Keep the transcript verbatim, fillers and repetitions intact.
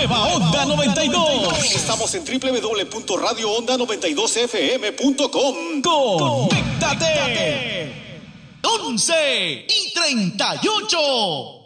Nueva Onda noventa y dos. Estamos en doble u doble u doble u punto radio onda noventa y dos f m punto com. ¡Conéctate! once y treinta y ocho.